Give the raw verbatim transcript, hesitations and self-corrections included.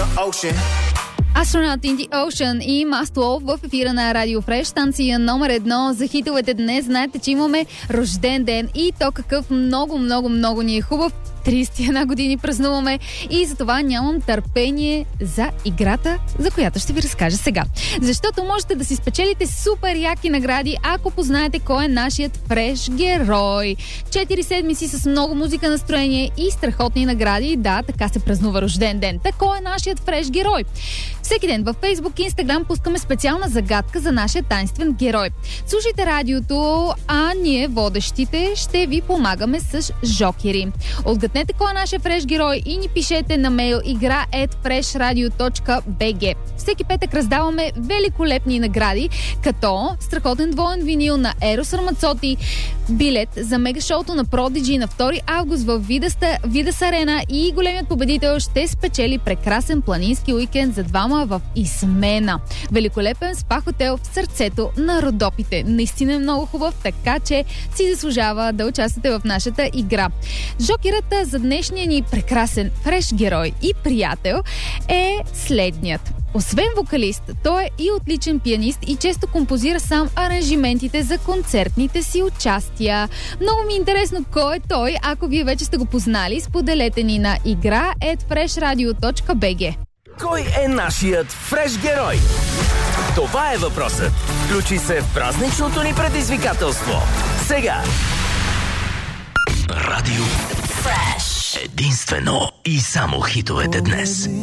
Astronaut in the Ocean и Маслов в ефира на Радио Фреш, станция номер едно за хитовете днес. Знаете, че имаме рожден ден и то какъв много, много, много ни е хубав. тридесет и една години празнуваме и за това нямам търпение за играта, за която ще ви разкажа сега. Защото можете да си спечелите супер яки награди, ако познаете кой е нашият фреш герой. Четири седмици с много музика, настроение и страхотни награди. Да, така се празнува рожден ден. Та кой е нашият фреш герой? Всеки ден във Фейсбук и Инстаграм пускаме специална загадка за нашия таинствен герой. Слушайте радиото, а ние, водещите, ще ви помагаме с жокери. Отгаднете кой е нашия фреш герой и ни пишете на мейл игра ет фреш радио точка би джи. Всеки петък раздаваме великолепни награди, като страхотен двоен винил на Ерос Рамацоти, билет за мегашоуто на Продиджи на втори август в Видас Арена и големият победител ще спечели прекрасен планински уикенд за двама в Исмена. Великолепен спа хотел в сърцето на Родопите. Наистина е много хубав, така че си заслужава да участвате в нашата игра. Жокерът за днешния ни прекрасен фреш герой и приятел е следният. Освен вокалист, той е и отличен пианист и често композира сам аранжиментите за концертните си участия. Много ми е интересно кой е той. Ако вие вече сте го познали, споделете ни на игра ет фреш радио точка би джи. Кой е нашият фреш герой? Това е въпросът. Включи се в празничното ни предизвикателство. Сега. Радио Фреш. Единствено и само хитовете днес.